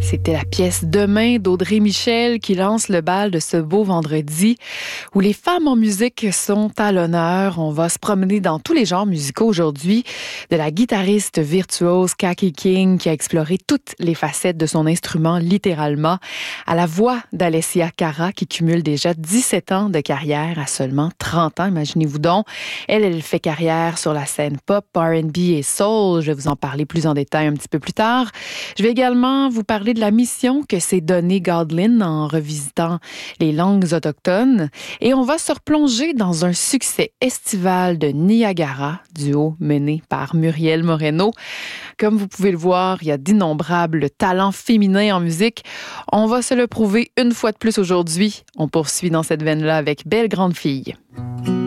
C'était la pièce Demain d'Audrey Michel qui lance le bal de ce beau vendredi où les femmes en musique sont à l'honneur. On va se promener dans tous les genres musicaux aujourd'hui, de la guitariste virtuose Kaki King qui a exploré toutes les facettes de son instrument littéralement, à la voix d'Alessia Cara qui cumule déjà 17 ans de carrière à seulement 30 ans, imaginez-vous donc. Elle fait carrière sur la scène pop, R&B et soul. Je vais vous en parler plus en détail un petit peu plus tard. Je vais également vous parler de la mission que s'est donnée Godlin en revisitant les langues autochtones. Et on va se replonger dans un succès estival de Niagara, duo mené par Muriel Moreno. Comme vous pouvez le voir, il y a d'innombrables talents féminins en musique. On va se le prouver une fois de plus aujourd'hui. On poursuit dans cette veine-là avec Belle Grande Fille.